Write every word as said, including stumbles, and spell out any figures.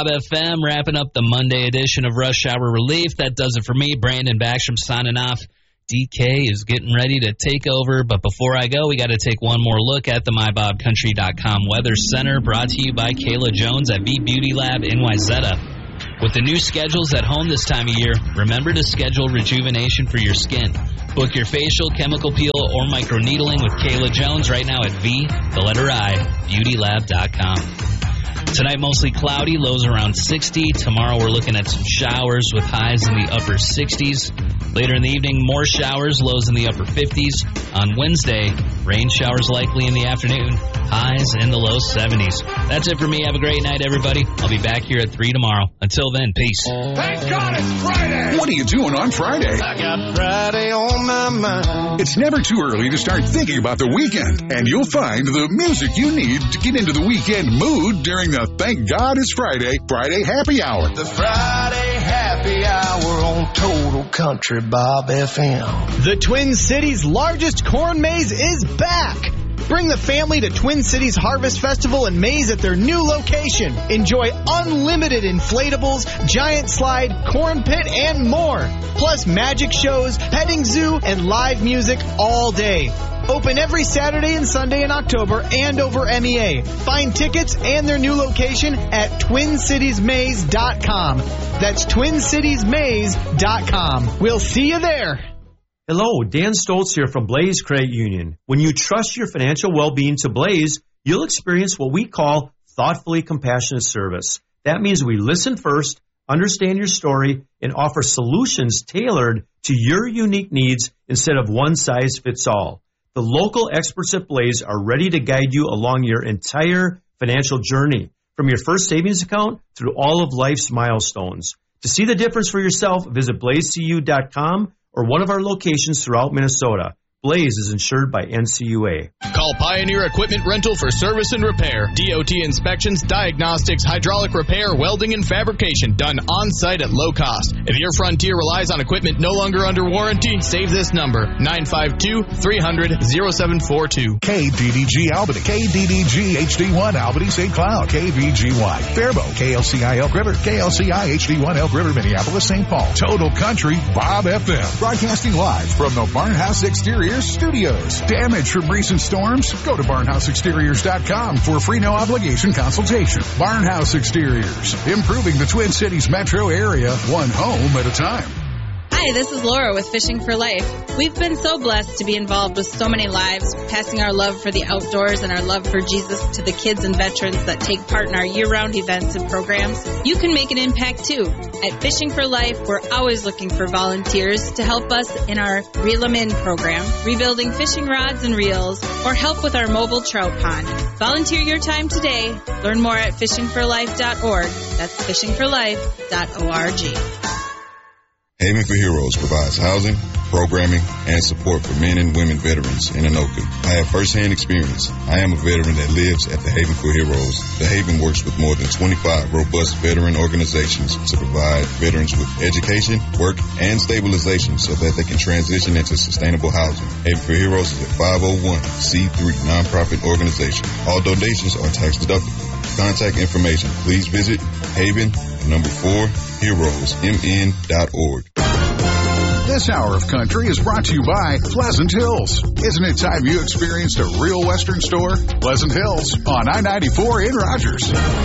F M, wrapping up the Monday edition of Rush Hour Relief. That does it for me. Brandon Backstrom signing off. D K is getting ready to take over, but before I go, we got to take one more look at the my bob country dot com Weather Center, brought to you by Kayla Jones at V Beauty Lab in Wayzata. With the new schedules at home this time of year, remember to schedule rejuvenation for your skin. Book your facial, chemical peel, or microneedling with Kayla Jones right now at V, the letter I, beauty lab dot com. Tonight, mostly cloudy, lows around sixty. Tomorrow, we're looking at some showers with highs in the upper sixties. Later in the evening, more showers, lows in the upper fifties. On Wednesday, rain showers likely in the afternoon, highs in the low seventies. That's it for me. Have a great night, everybody. I'll be back here at three tomorrow. Until then, peace. Thank God it's Friday! What are you doing on Friday? I got Friday on my mind. It's never too early to start thinking about the weekend, and you'll find the music you need to get into the weekend mood during the Thank God It's Friday, Friday Happy Hour. The Friday Happy Hour on Total Country Bob F M. The Twin Cities' largest corn maze is back. Bring the family to Twin Cities Harvest Festival and Maze at their new location. Enjoy unlimited inflatables, giant slide, corn pit, and more. Plus magic shows, petting zoo, and live music all day. Open every Saturday and Sunday in October and over M E A. Find tickets and their new location at twin cities maze dot com. That's twin cities maze dot com. We'll see you there. Hello, Dan Stoltz here from Blaze Credit Union. When you trust your financial well-being to Blaze, you'll experience what we call thoughtfully compassionate service. That means we listen first, understand your story, and offer solutions tailored to your unique needs instead of one size fits all. The local experts at Blaze are ready to guide you along your entire financial journey, from your first savings account through all of life's milestones. To see the difference for yourself, visit blaze c u dot com or one of our locations throughout Minnesota. Blaze is insured by N C U A. Call Pioneer Equipment Rental for service and repair. D O T inspections, diagnostics, hydraulic repair, welding, and fabrication done on-site at low cost. If your Frontier relies on equipment no longer under warranty, save this number, nine five two, three hundred, oh seven four two. K D D G Albany, K D D G H D one Albany Saint Cloud, K V G Y Faribault, K L C I Elk River, K L C I H D one Elk River, Minneapolis, Saint Paul. Total Country Bob F M, broadcasting live from the Barnhouse Exteriors Studios. Damage from recent storms? Go to barnhouse exteriors dot com for free no obligation consultation. Barnhouse Exteriors, improving the Twin Cities metro area, one home at a time. Hi, this is Laura with Fishing for Life. We've been so blessed to be involved with so many lives, passing our love for the outdoors and our love for Jesus to the kids and veterans that take part in our year-round events and programs. You can make an impact too. At Fishing for Life, we're always looking for volunteers to help us in our Reel 'em In program, rebuilding fishing rods and reels, or help with our mobile trout pond. Volunteer your time today. Learn more at fishing for life dot org. That's fishing for life dot org. Haven for Heroes provides housing, programming, and support for men and women veterans in Anoka. I have firsthand experience. I am a veteran that lives at the Haven for Heroes. The Haven works with more than twenty-five robust veteran organizations to provide veterans with education, work, and stabilization so that they can transition into sustainable housing. Haven for Heroes is a five oh one c three nonprofit organization. All donations are tax deductible. For contact information, please visit Haven, number four, heroes m n dot org. This hour of country is brought to you by Pleasant Hills. Isn't it time you experienced a real Western store? Pleasant Hills on I ninety-four in Rogers.